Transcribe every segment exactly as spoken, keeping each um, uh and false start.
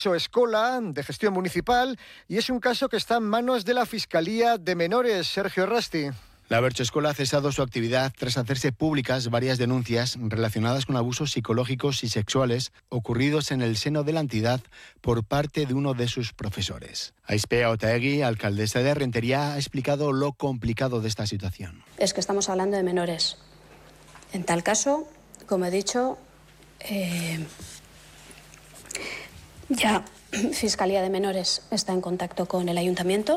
Escola, de gestión municipal, y es un caso que está en manos de la Fiscalía de Menores. Sergio Rasti. La Berchoescola ha cesado su actividad tras hacerse públicas varias denuncias relacionadas con abusos psicológicos y sexuales ocurridos en el seno de la entidad por parte de uno de sus profesores. Aispea Otaegui, alcaldesa de Rentería, ha explicado lo complicado de esta situación. Es que estamos hablando de menores. En tal caso, como he dicho, eh, ya Fiscalía de Menores está en contacto con el Ayuntamiento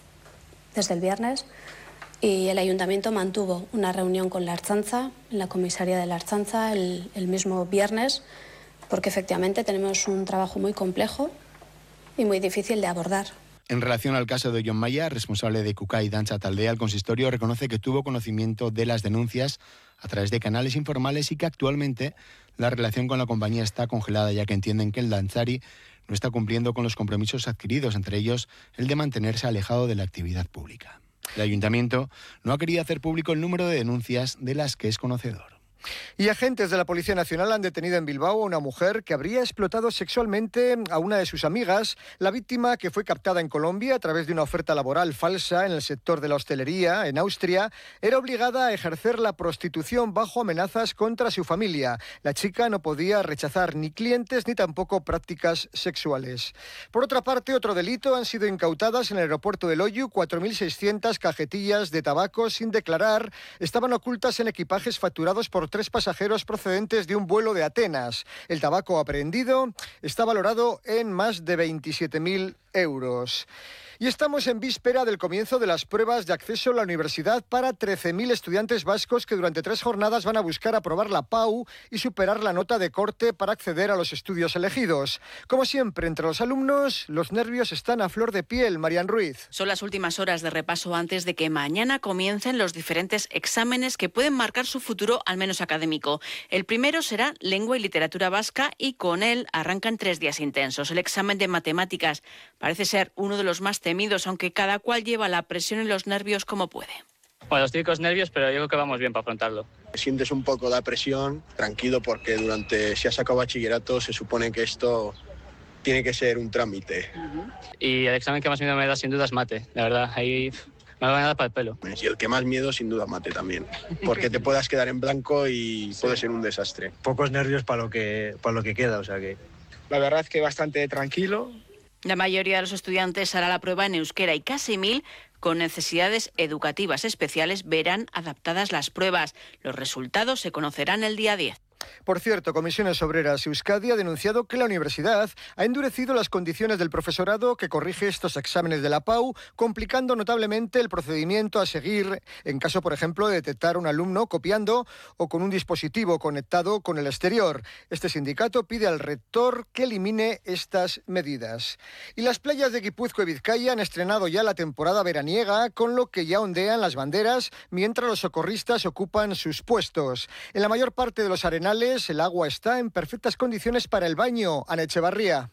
desde el viernes. Y el Ayuntamiento mantuvo una reunión con la Ertzaintza, en la comisaría de la Ertzaintza, el, el mismo viernes, porque efectivamente tenemos un trabajo muy complejo y muy difícil de abordar. En relación al caso de Jon Maya, responsable de Cucay Danza Taldea, el consistorio reconoce que tuvo conocimiento de las denuncias a través de canales informales y que actualmente la relación con la compañía está congelada, ya que entienden que el danzari no está cumpliendo con los compromisos adquiridos, entre ellos el de mantenerse alejado de la actividad pública. El Ayuntamiento no ha querido hacer público el número de denuncias de las que es conocedor. Y agentes de la Policía Nacional han detenido en Bilbao a una mujer que habría explotado sexualmente a una de sus amigas. La víctima, que fue captada en Colombia a través de una oferta laboral falsa en el sector de la hostelería en Austria, era obligada a ejercer la prostitución bajo amenazas contra su familia. La chica no podía rechazar ni clientes ni tampoco prácticas sexuales. Por otra parte, otro delito: han sido incautadas en el aeropuerto de Loiu cuatro mil seiscientas cajetillas de tabaco sin declarar. Estaban ocultas en equipajes facturados por tres pasajeros procedentes de un vuelo de Atenas. El tabaco aprehendido está valorado en más de veintisiete mil euros. Y estamos en víspera del comienzo de las pruebas de acceso a la universidad para trece mil estudiantes vascos que durante tres jornadas van a buscar aprobar la P A U y superar la nota de corte para acceder a los estudios elegidos. Como siempre, entre los alumnos, los nervios están a flor de piel. Marian Ruiz. Son las últimas horas de repaso antes de que mañana comiencen los diferentes exámenes que pueden marcar su futuro, al menos académico. El primero será Lengua y Literatura Vasca y con él arrancan tres días intensos. El examen de matemáticas parece ser uno de los más temidos, aunque cada cual lleva la presión y los nervios como puede. Bueno, los típicos nervios, pero yo creo que vamos bien para afrontarlo. Sientes un poco la presión, tranquilo, porque durante, si has sacado bachillerato, se supone que esto tiene que ser un trámite. Uh-huh. Y el examen que más miedo me da sin duda es mate, la verdad, ahí me va a dar para el pelo. Y el que más miedo sin duda mate también, porque te puedas quedar en blanco y sí, puede ser un desastre. Pocos nervios para lo que, para lo que queda, o sea que... La verdad es que bastante tranquilo. La mayoría de los estudiantes hará la prueba en euskera y casi mil con necesidades educativas especiales verán adaptadas las pruebas. Los resultados se conocerán el día diez. Por cierto, Comisiones Obreras Euskadi ha denunciado que la universidad ha endurecido las condiciones del profesorado que corrige estos exámenes de la P A U, complicando notablemente el procedimiento a seguir en caso, por ejemplo, de detectar a un alumno copiando o con un dispositivo conectado con el exterior. Este sindicato pide al rector que elimine estas medidas. Y las playas de Guipúzcoa y Vizcaya han estrenado ya la temporada veraniega, con lo que ya ondean las banderas mientras los socorristas ocupan sus puestos. En la mayor parte de los arenales el agua está en perfectas condiciones para el baño. Ana Echevarría.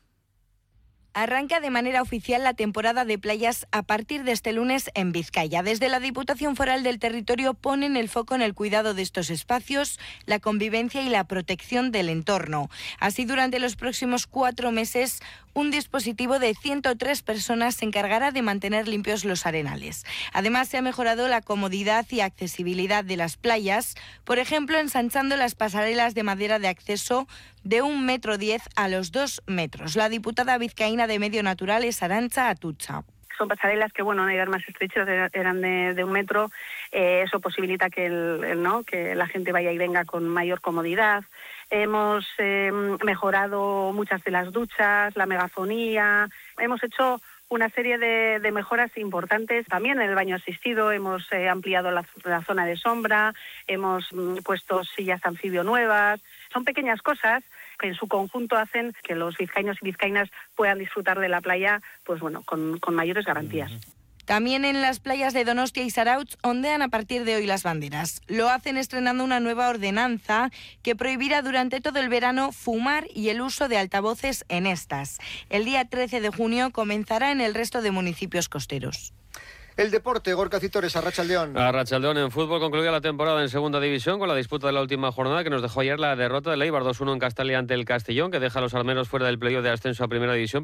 Arranca de manera oficial la temporada de playas a partir de este lunes en Vizcaya. Desde la Diputación Foral del Territorio ponen el foco en el cuidado de estos espacios, la convivencia y la protección del entorno. Así, durante los próximos cuatro meses, un dispositivo de ciento tres personas se encargará de mantener limpios los arenales. Además, se ha mejorado la comodidad y accesibilidad de las playas, por ejemplo, ensanchando las pasarelas de madera de acceso de un metro diez a los dos metros. La diputada vizcaína de Medio Natural es Arantxa Atutxa. Son pasarelas que, bueno, eran más estrechas, eran de, de un metro. Eh, eso posibilita que, el, el, ¿no? que la gente vaya y venga con mayor comodidad. Hemos eh, mejorado muchas de las duchas, la megafonía. Hemos hecho una serie de, de mejoras importantes. También en el baño asistido hemos eh, ampliado la, la zona de sombra, hemos mm, puesto sillas anfibio nuevas. Son pequeñas cosas que en su conjunto hacen que los vizcaínos y vizcaínas puedan disfrutar de la playa, pues bueno, con, con mayores garantías. También en las playas de Donostia y Zarautz ondean a partir de hoy las banderas. Lo hacen estrenando una nueva ordenanza que prohibirá durante todo el verano fumar y el uso de altavoces en estas. El día trece de junio comenzará en el resto de municipios costeros. El deporte, Gorka Citores, Arratsaldeón. Arratsaldeón. En fútbol concluía la temporada en segunda división con la disputa de la última jornada que nos dejó ayer la derrota del Eibar dos uno en Castalia ante el Castellón, que deja a los armeros fuera del playoff de ascenso a primera división.